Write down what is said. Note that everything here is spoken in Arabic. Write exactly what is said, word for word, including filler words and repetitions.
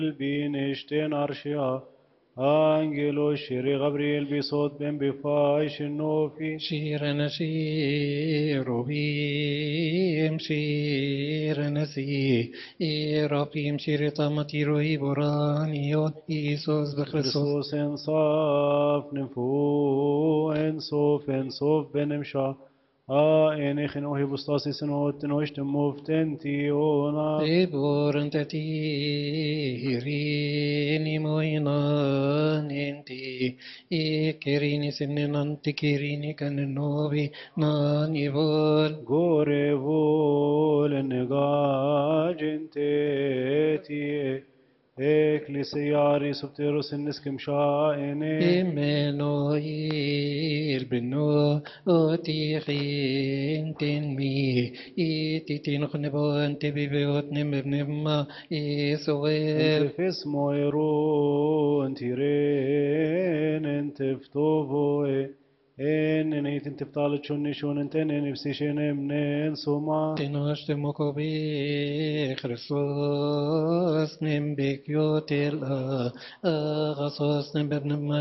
بينشتين أرشيا أنجلو شيري غبريل بصوت بن بفايش النوفي شير نشير بيم شير نسي إيرابيم شير طمتيرو إبرانيون إيسوس بخريستوس خريستوس انصاف نفو انصوف انصوف بنمشا آ إني خنوهي بستاسي سنوت نوشت مفتنتيونا Lebor antatiri moinan enti ikirini sinenan tikirini kannovi nani vol غوري فول النقاج انتيتي اكليسياري سبتيروس النسكم شائني Imenoir beno otirin tenmi ititin khneban tebiot nemma انت Israel في اسمه يرو انت رين انت في طوبوي ان نيت انت في طالت شوني شون انت نفسي شين منين سوما Tenochte mokobe Christos nem bekyotel a gasos nem bebnem